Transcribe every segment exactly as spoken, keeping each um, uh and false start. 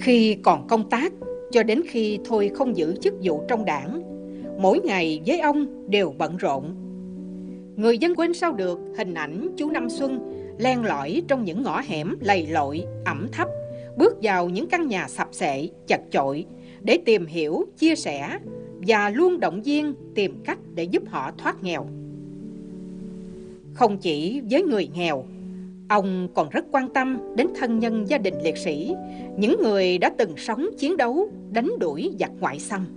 Khi còn công tác, cho đến khi thôi không giữ chức vụ trong đảng, mỗi ngày với ông đều bận rộn. Người dân quên sao được hình ảnh chú Năm Xuân len lỏi trong những ngõ hẻm lầy lội, ẩm thấp, bước vào những căn nhà sập xệ, chật chội để tìm hiểu, chia sẻ và luôn động viên tìm cách để giúp họ thoát nghèo. Không chỉ với người nghèo, ông còn rất quan tâm đến thân nhân gia đình liệt sĩ, những người đã từng sống chiến đấu, đánh đuổi giặc ngoại xâm.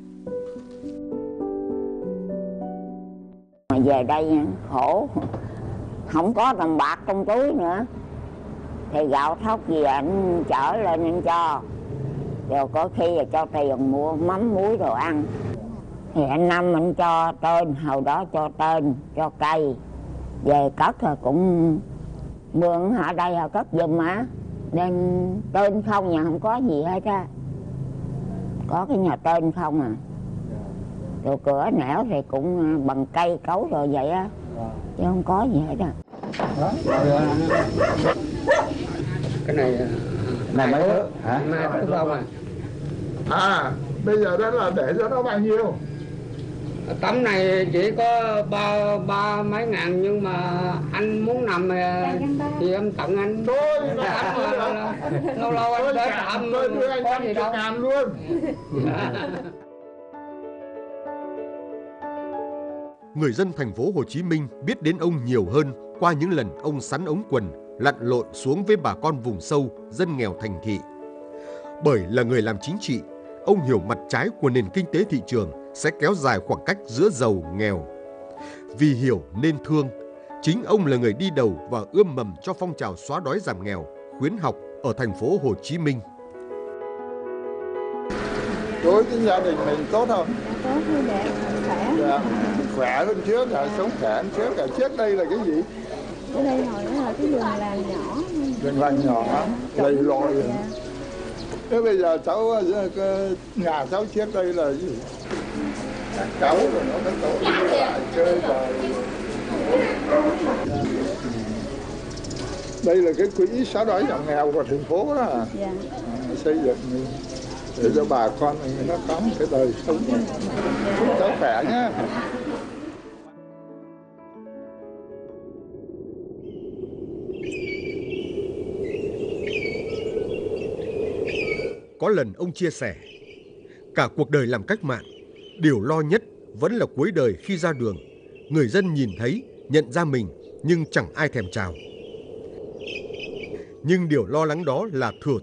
Về đây khổ, không có đồng bạc trong túi nữa, thì gạo thóc gì anh chở lên anh cho, rồi có khi là cho tiền mua mắm muối đồ ăn. Thì anh Năm anh cho tên, hồi đó cho tên, cho cây, về cất rồi cũng mượn ở đây là cất giùm á, nên tên không, nhà không có gì hết á, có cái nhà tên không à. Rồi cửa nẻo thì cũng bằng cây cấu rồi vậy á, chứ không có gì hết á. Cái này này mấy thứ hả? mai thứ không à? À, bây giờ đó là để cho nó bao nhiêu? Tấm này chỉ có ba ba mấy ngàn, nhưng mà anh muốn nằm thì em tặng anh. Thôi, lâu lâu anh tới tạm có gì đâu. Ngàn luôn. Người dân thành phố Hồ Chí Minh biết đến ông nhiều hơn qua những lần ông sắn ống quần, lặn lội xuống với bà con vùng sâu, dân nghèo thành thị. Bởi là người làm chính trị, ông hiểu mặt trái của nền kinh tế thị trường sẽ kéo dài khoảng cách giữa giàu nghèo. Vì hiểu nên thương, chính ông là người đi đầu và ươm mầm cho phong trào xóa đói giảm nghèo, khuyến học ở thành phố Hồ Chí Minh. Đối với gia đình mình tốt không? Tốt, vui đẹp, khỏe. Dạ, khỏe hơn trước, là sống khỏe hơn trước. Cả trước đây là cái gì? Ở đây hồi đó là cái đường làng nhỏ. Đường làng nhỏ, lầy lội. Dạ. Thế bây giờ cháu, nhà cháu trước đây là gì? Các cháu rồi nó có tổ lại chơi rồi. Đây là cái quỹ xóa đói giảm nghèo của thành phố đó. Dạ. À, xây dựng để cho bà con mình nó có một cái đời sống cháu khỏe nhá. Có lần ông chia sẻ, cả cuộc đời làm cách mạng, điều lo nhất vẫn là cuối đời khi ra đường, người dân nhìn thấy, nhận ra mình nhưng chẳng ai thèm chào. Nhưng điều lo lắng đó là thừa